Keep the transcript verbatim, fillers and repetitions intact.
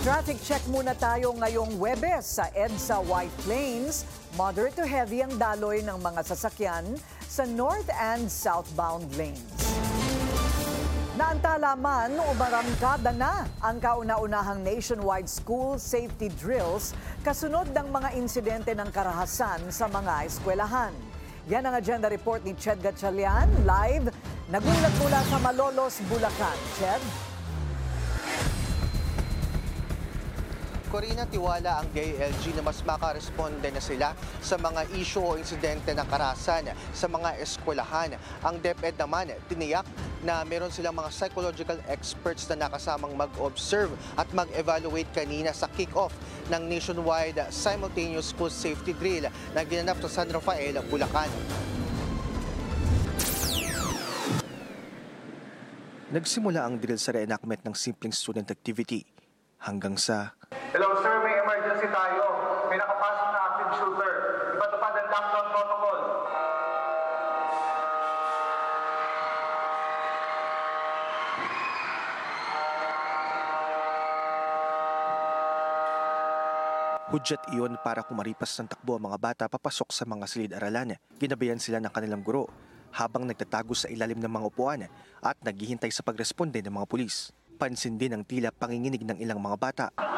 Traffic check muna tayo ngayong Huwebes sa EDSA White Plains. Moderate to heavy ang daloy ng mga sasakyan sa north and southbound lanes. Naantala man o barangkada na ang kauna-unahang nationwide school safety drills kasunod ng mga insidente ng karahasan sa mga eskwelahan. Yan ang agenda report ni Ched Gatchalian, live, nagulat mula sa Malolos, Bulacan. Ched? Corina, tiwala ang D I L G na mas makaresponde na sila sa mga issue o insidente ng karahasan sa mga eskwelahan. Ang DepEd naman tiniyak na meron silang mga psychological experts na nakasamang mag-observe at mag-evaluate kanina sa kick-off ng nationwide simultaneous school safety drill na ginanap sa San Rafael, Bulacan. Nagsimula ang drill sa reenactment ng simpleng student activity hanggang sa Hello sir, may emergency tayo. May nakapasok na active shooter. Ipatupad ang lockdown protocol. Hudyat iyon para kumaripas ng takbo ang mga bata papasok sa mga silid-aralan. Ginabayan sila ng kanilang guro habang nagtatago sa ilalim ng mga upuan at naghihintay sa pagresponde ng mga pulis. Pansin din ang tila panginginig ng ilang mga bata.